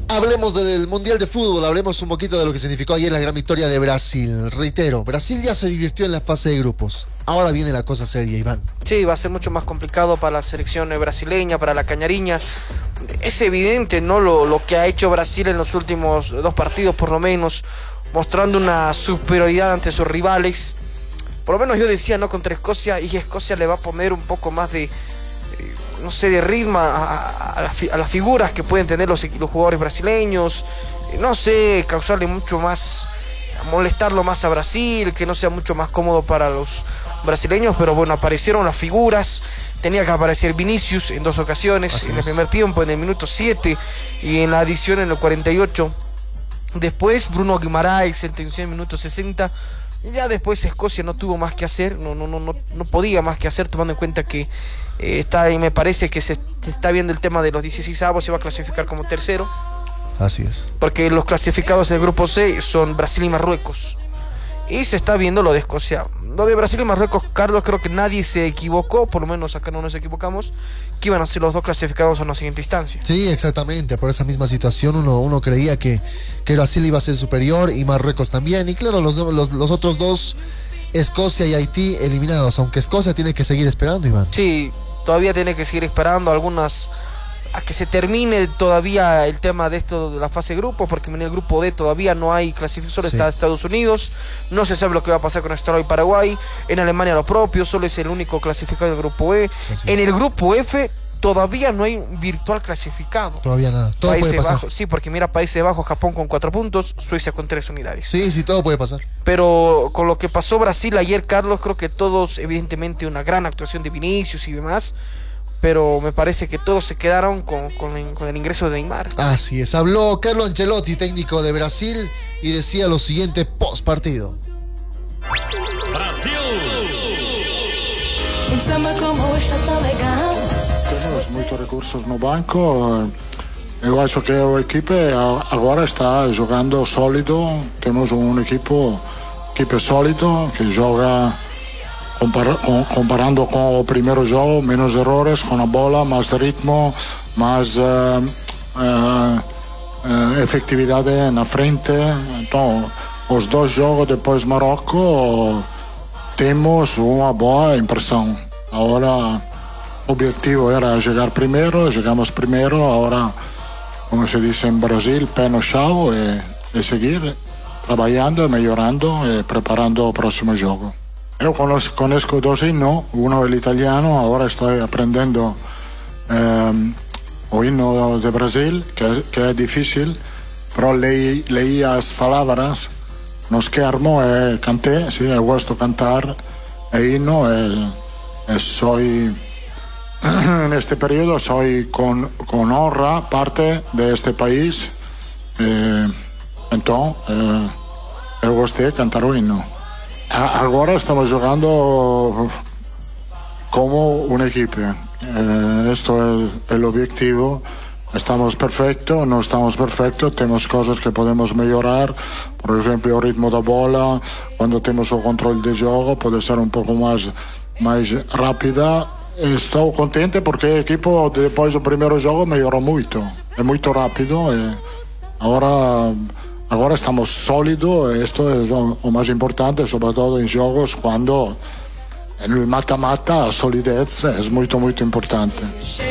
Hablemos del Mundial de Fútbol, hablemos un poquito de lo que significó ayer la gran victoria de Brasil. Reitero, Brasil ya se divirtió en la fase de grupos. Ahora viene la cosa seria, Iván. Sí, va a ser mucho más complicado para la selección brasileña, para la cañariña. Es evidente, ¿no? Lo que ha hecho Brasil en los últimos 2 partidos, por lo menos, mostrando una superioridad ante sus rivales. Por lo menos yo decía, ¿no? Contra Escocia, y Escocia le va a poner un poco más de no sé, de ritmo a las figuras que pueden tener los jugadores brasileños, no sé, causarle mucho más, molestarlo más a Brasil, que no sea mucho más cómodo para los brasileños, pero bueno, aparecieron las figuras, tenía que aparecer Vinicius en 2 ocasiones, así en el primer tiempo, en el minuto 7 y en la adición en el 48, después Bruno Guimaraes sentenció en el minuto 60. Ya después Escocia no tuvo más que hacer, no podía más que hacer, tomando en cuenta que y me parece que se está viendo el tema de los 16avos, se va a clasificar como tercero. Así es. Porque los clasificados del grupo C son Brasil y Marruecos. Y se está viendo lo de Escocia. Lo de Brasil y Marruecos, Carlos, creo que nadie se equivocó, por lo menos acá no nos equivocamos, que iban a ser los 2 clasificados en la siguiente instancia. Sí, exactamente, por esa misma situación uno creía que Brasil iba a ser superior y Marruecos también. Y claro, los otros 2, Escocia y Haití, eliminados, aunque Escocia tiene que seguir esperando, Iván. Sí, todavía tiene que seguir esperando a que se termine todavía el tema de esto de la fase de grupos, porque en el grupo D todavía no hay clasificación, solo está Estados Unidos, no se sabe lo que va a pasar con Australia y Paraguay, en Alemania lo propio, solo es el único clasificado en el grupo E, en el grupo F todavía no hay virtual clasificado. Todavía nada, todo puede pasar. Bajos, sí, porque mira, Países Bajos, Japón con 4 puntos, Suiza con 3 unidades. Sí, todo puede pasar. Pero con lo que pasó Brasil ayer, Carlos, creo que todos, evidentemente una gran actuación de Vinicius y demás, pero me parece que todos se quedaron con el ingreso de Neymar. Así es, habló Carlo Ancelotti, técnico de Brasil, y decía lo siguiente post partido. Brasil! Temos muitos recursos no banco. Eu acho que a equipe agora está jogando sólido. Temos equipe sólido que joga comparando com o primeiro jogo, menos errores com a bola, mais ritmo, mais efetividade na frente. Então, os 2 jogos depois Marrocos temos uma boa impressão. Agora o objetivo era chegar primeiro, chegamos primeiro, agora, como se diz em Brasil, pé no chão e seguir trabalhando, melhorando e preparando o próximo jogo. Eu conheço 2 hinos, uno é italiano, agora estou aprendendo o hino de Brasil, que é difícil, però leí as palavras no schermo e cantei, sì, eu gosto de cantar e hino e soy, neste período, soy con honra parte deste país, então eu gostei de cantar o hino. Agora estamos jogando como una equipe. Esto es el objetivo. Estamos perfectos, no estamos perfectos, tenemos cosas que podemos mejorar. Por ejemplo, el ritmo de bola, cuando tenemos el control de juego, puede ser un poco más rápida. Estoy contento porque el equipo, después del primer juego, mejoró mucho. Es muy rápido. Agora estamos sólidos, isto é o mais importante, sobretudo em jogos quando no mata-mata a solidez é muito importante.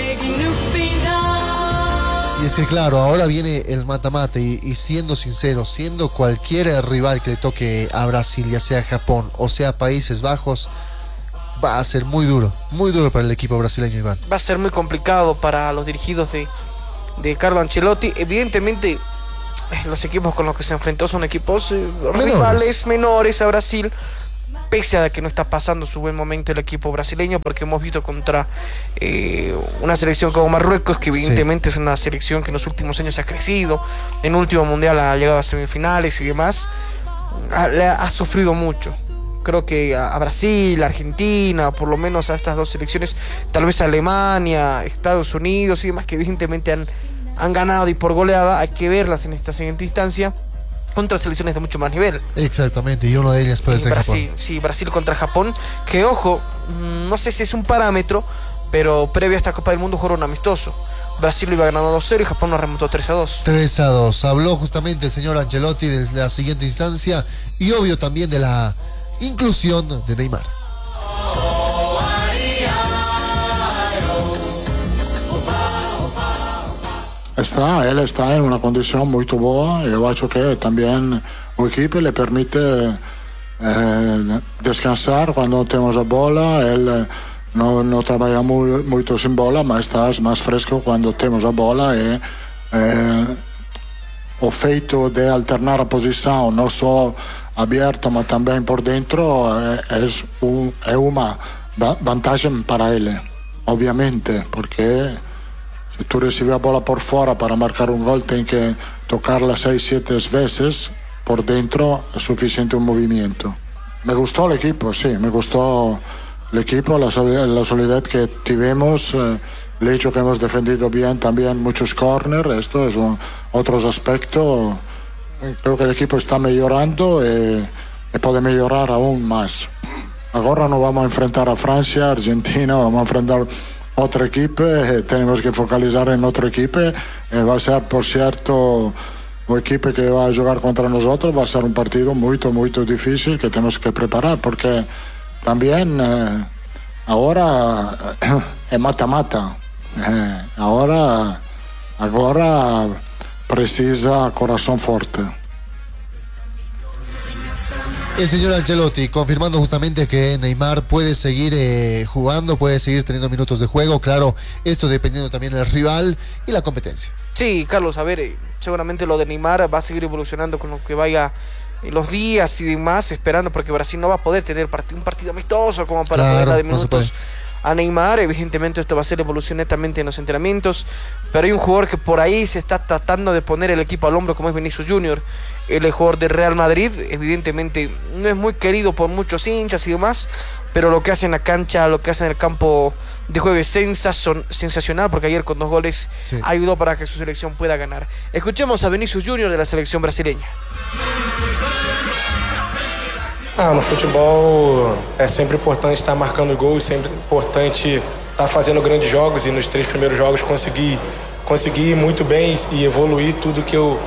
Y es que claro, ahora viene el mata-mata y siendo sincero, siendo cualquier rival que le toque a Brasil, ya sea Japón o sea Países Bajos, va a ser muy duro para el equipo brasileño, Iván. Va a ser muy complicado para los dirigidos de Carlo Ancelotti. Evidentemente los equipos con los que se enfrentó son equipos rivales menores a Brasil, pese a que no está pasando su buen momento el equipo brasileño, porque hemos visto contra una selección como Marruecos, que evidentemente es una selección que en los últimos años ha crecido, en el último mundial ha llegado a semifinales y demás, ha sufrido mucho. Creo que a Brasil, Argentina, por lo menos a estas 2 selecciones, tal vez a Alemania, Estados Unidos y demás, que evidentemente han ganado y por goleada, hay que verlas en esta siguiente instancia contra selecciones de mucho más nivel. Exactamente, y uno de ellas puede ser Brasil, Japón. Sí, Brasil contra Japón, que ojo, no sé si es un parámetro, pero previo a esta Copa del Mundo jugaron amistoso. Brasil lo iba ganando 2-0 y Japón lo remontó 3-2. 3-2. Habló justamente el señor Ancelotti desde la siguiente instancia y obvio también de la inclusión de Neymar. Ele está in una condizione molto buona e io acho che también l'equipe le permite descansar quando temos a bola. Ele não trabalha muito sem bola, mas está mais fresco quando temos a bola e o feito de alternar a posição não só aberto mas também por dentro é uma vantagem para ele, obviamente, porque se tu recibes a bola por fora para marcar un gol, tienes que tocarla 6-7 veces. Por dentro es suficiente un movimiento. Me gustó el equipo, sí, me gustó el equipo, la solidez que tuvimos, el hecho que hemos defendido bien también muchos corners. Esto es otros aspectos. Creo que el equipo está mejorando y puede mejorar aún más. Ahora nos vamos a enfrentar a Francia, Argentina, vamos a enfrentar otro equipo, tenemos que focalizar en otro equipo. Va a ser, por cierto, el equipo que va a jugar contra nosotros. Va a ser un partido muy, muy difícil que tenemos que preparar, porque también ahora es mata-mata. Ahora precisa corazón fuerte. El señor Ancelotti confirmando justamente que Neymar puede seguir jugando, puede seguir teniendo minutos de juego. Claro, esto dependiendo también del rival y la competencia. Sí, Carlos, a ver, seguramente lo de Neymar va a seguir evolucionando con lo que vaya los días y demás, esperando, porque Brasil no va a poder tener un partido amistoso como para poder dar minutos a Neymar. Evidentemente esto va a ser evolución netamente en los entrenamientos, pero hay un jugador que por ahí se está tratando de poner el equipo al hombro, como es Vinicius Junior, el jugador de Real Madrid. Evidentemente no es muy querido por muchos hinchas y demás, pero lo que hace en la cancha, lo que hace en el campo de juego es sensacional, porque ayer con 2 goles ayudó para que su selección pueda ganar. Escuchemos a Vinicius Junior de la selección brasileña. No futebol é sempre importante estar marcando gols, sempre importante estar fazendo grandes jogos, e nos 3 primeiros jogos consegui muito bem e evoluir tudo que eu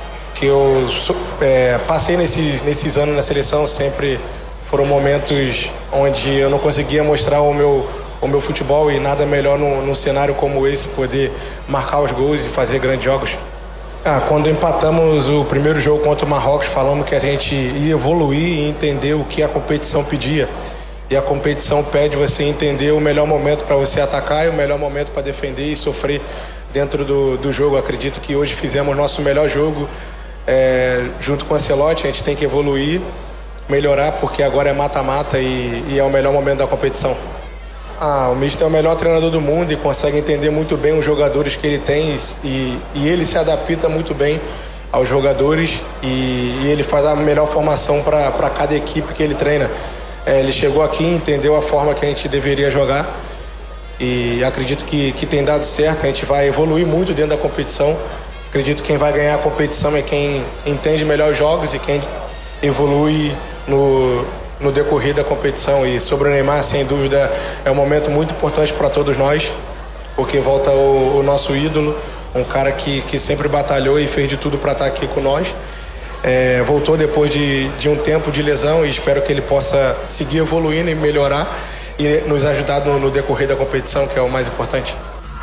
passei nesses anos na seleção. Sempre foram momentos onde eu não conseguia mostrar o meu futebol, e nada melhor num cenário como esse, poder marcar os gols e fazer grandes jogos. Quando empatamos o primeiro jogo contra o Marrocos, falamos que a gente ia evoluir e entender o que a competição pedia. E a competição pede você entender o melhor momento para você atacar e o melhor momento para defender e sofrer dentro do jogo. Acredito que hoje fizemos nosso melhor jogo junto com o Ancelotti. A gente tem que evoluir, melhorar, porque agora é mata-mata e é o melhor momento da competição. O Mister é o melhor treinador do mundo e consegue entender muito bem os jogadores que ele tem, e ele se adapta muito bem aos jogadores, e ele faz a melhor formação para cada equipe que ele treina. Ele chegou aqui, entendeu a forma que a gente deveria jogar, e acredito que tem dado certo. A gente vai evoluir muito dentro da competição. Acredito que quem vai ganhar a competição é quem entende melhor os jogos e quem evolui no decorrer da competição. E sobre o Neymar, sem dúvida, é um momento muito importante para todos nós, porque volta o nosso ídolo, um cara que sempre batalhou e fez de tudo para estar aqui com nós. Voltou depois de um tempo de lesão, e espero que ele possa seguir evoluindo e melhorar e nos ajudar no decorrer da competição, que é o mais importante.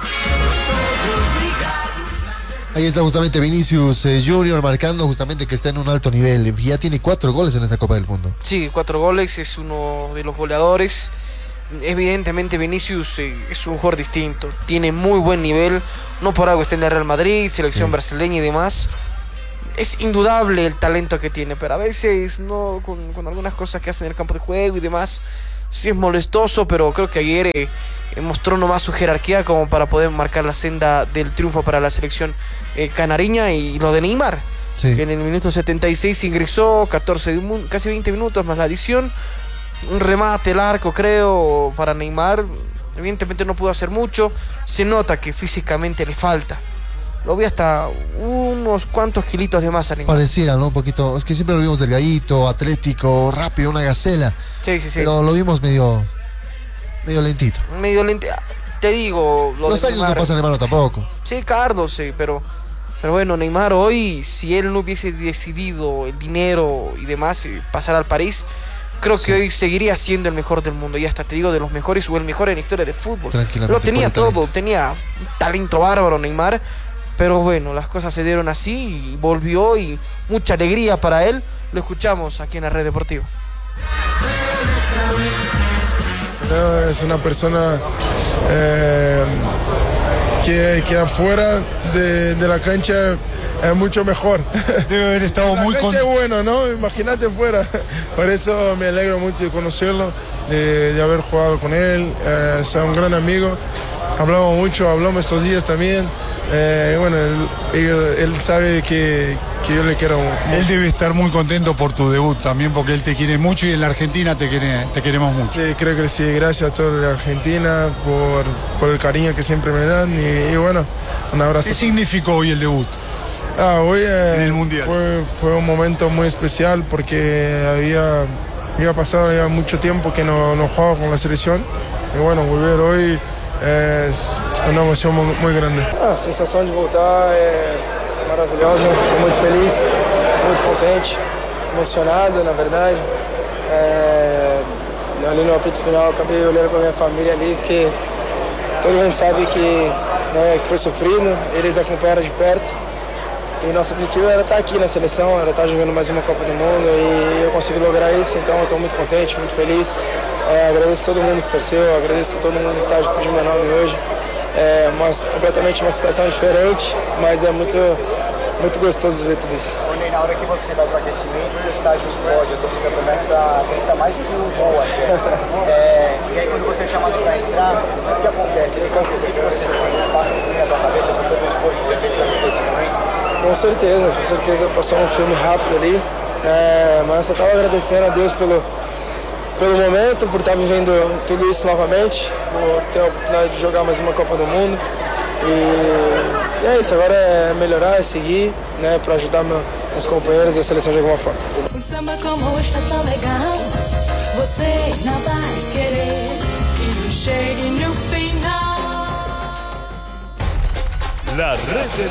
Ahí está justamente Vinicius Junior marcando justamente que está en un alto nivel. Ya tiene 4 goles en esta Copa del Mundo. Sí, 4 goles, es uno de los goleadores. Evidentemente Vinicius es un jugador distinto, tiene muy buen nivel, no por algo está en el Real Madrid, selección brasileña y demás. Es indudable el talento que tiene, pero a veces no con algunas cosas que hace en el campo de juego y demás, sí es molestoso, pero creo que ayer mostró nomás su jerarquía como para poder marcar la senda del triunfo para la selección canariña. Y lo de Neymar, que en el minuto 76 ingresó, casi 20 minutos más la adición, un remate, el arco creo para Neymar. Evidentemente no pudo hacer mucho, se nota que físicamente le falta. Lo vi hasta unos cuantos kilitos de más a Neymar. Pareciera, ¿no? Un poquito, es que siempre lo vimos delgadito, atlético, rápido, una gacela. Sí. Pero lo vimos medio lentito. te digo, Los años no pasan de mano tampoco. Sí, Carlos, sí, pero bueno, Neymar hoy, si él no hubiese decidido el dinero y demás, pasar al París, creo que hoy seguiría siendo el mejor del mundo. Y hasta te digo, de los mejores o el mejor en la historia de fútbol. Lo tenía todo, tenía un talento bárbaro Neymar. Pero bueno, las cosas se dieron así y volvió, y mucha alegría para él. Lo escuchamos aquí en la Red Deportiva. Es una persona que afuera de la cancha es mucho mejor. Debe haber estado muy contento. Es bueno, ¿no? Imagínate fuera. Por eso me alegro mucho de conocerlo, de haber jugado con él. Es un gran amigo. Hablamos mucho, hablamos estos días también. Bueno, él sabe que yo le quiero mucho. Él debe estar muy contento por tu debut también, porque él te quiere mucho y en la Argentina te queremos mucho. Sí, creo que sí. Gracias a toda la Argentina por el cariño que siempre me dan y bueno, un abrazo. ¿Qué significó hoy el debut? Hoy en el Mundial. Fue un momento muy especial porque había pasado ya mucho tiempo que no jugaba con la selección y bueno, volver hoy es uma emoção muito grande. A sensação de voltar é maravilhosa, estou muito feliz, muito contente, emocionado na verdade. Ali no apito final acabei olhando para minha família ali, porque todo mundo sabe que foi sofrido, eles acompanharam de perto. E nosso objetivo era estar aqui na seleção, era estar jogando mais uma Copa do Mundo e eu consigo lograr isso, então eu estou muito contente, muito feliz. Agradeço a todo mundo que torceu, agradeço a todo mundo no estádio que pediu meu nome hoje. Completamente uma sensação diferente, mas é muito gostoso ver tudo isso. Na hora que você vai para o aquecimento, o estádio explode, a torcida começa a tentar mais que o gol até. E aí quando você é chamado para entrar, o que acontece? O que você sente? Passa um filme na tua cabeça por todo o esforço que você fez para viver esse momento? Com certeza passou um filme rápido ali, mas eu estava agradecendo a Deus pelo momento, por estar vivendo tudo isso novamente, por ter a oportunidade de jogar mais uma Copa do Mundo. E é isso, agora é melhorar, é seguir, né, para ajudar meus companheiros da seleção de alguma forma. Um samba como este tão legal, você não vai querer que chegue no final. La Red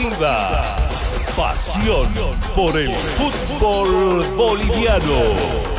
Deportiva, pasión por el fútbol boliviano.